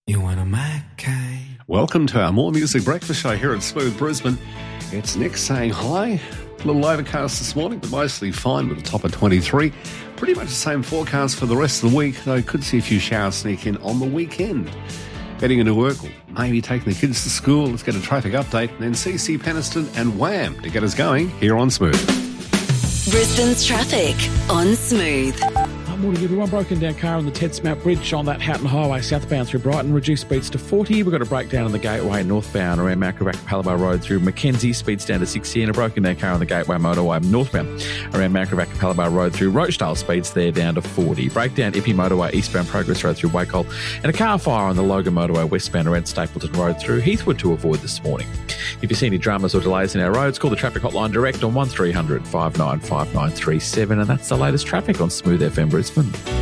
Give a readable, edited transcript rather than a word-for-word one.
You want a Mackay? Welcome to our More Music Breakfast Show here at Smooth Brisbane. It's Nick saying hi. A little overcast this morning, but mostly fine with a top of 23. Pretty much the same forecast for the rest of the week, though could see a few showers sneak in on the weekend. Heading into work, or maybe taking the kids to school. Let's get a traffic update, and then CC Peniston and Wham to get us going here on Smooth. Brisbane's traffic on Smooth. Morning everyone. Broken down car on the Ted Smart Bridge on that Houghton Highway southbound through Brighton. Reduced speeds to 40. We've got a breakdown on the Gateway northbound around Macquarie Palabar Road through Mackenzie. Speeds down to 60, and a broken down car on the Gateway motorway northbound around Macquarie Palabar Road through Rochdale. Speeds there down to 40. Breakdown Ippy motorway eastbound Progress Road through Wacol, and a car fire on the Logan motorway westbound around Stapleton Road through Heathwood to avoid this morning. If you see any dramas or delays in our roads, call the traffic hotline direct on 1300 595937, and that's the latest traffic on Smooth FM Brisbane.